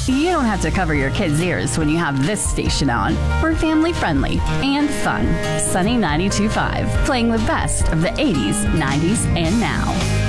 You don't have to cover your kids' ears when you have this station on. We're family friendly and fun. Sunny 92.5, playing the best of the 80s, 90s, and now.